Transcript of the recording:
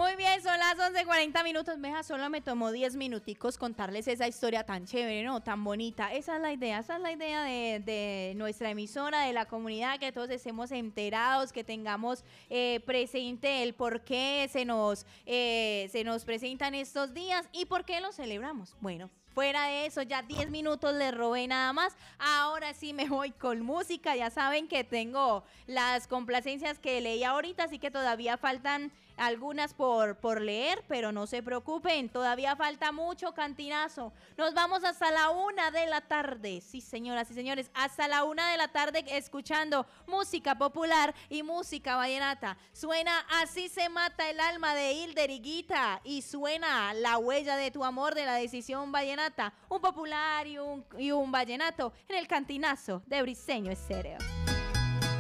Muy bien, son las 11:40. Meja, solo me tomó 10 minuticos contarles esa historia tan chévere, ¿no? Tan bonita. Esa es la idea de nuestra emisora, de la comunidad, que todos estemos enterados, que tengamos presente el por qué se nos presentan estos días y por qué los celebramos. Bueno, fuera de eso, ya 10 minutos les robé nada más. Ahora sí me voy con música. Ya saben que tengo las complacencias que leí ahorita, así que todavía faltan algunas por leer, pero no se preocupen, todavía falta mucho cantinazo. Nos vamos hasta la 1 de la tarde. Sí, señoras y señores, hasta la 1 de la tarde escuchando música popular y música vallenata. Suena Así se mata el alma de Hilder Higuita y suena La huella de tu amor de La Decisión Vallenata. Un popular y un vallenato en el cantinazo de Briseño Estéreo.